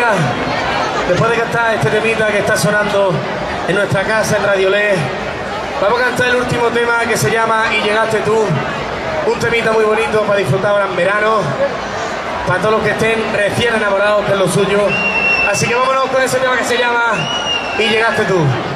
familia, después de cantar este temita que está sonando en nuestra casa en Radio Le, vamos a cantar el último tema que se llama Y llegaste tú. Un temita muy bonito para disfrutar ahora en verano, para todos los que estén recién enamorados, que es lo suyo. Así que vámonos con ese tema que se llama Y llegaste tú.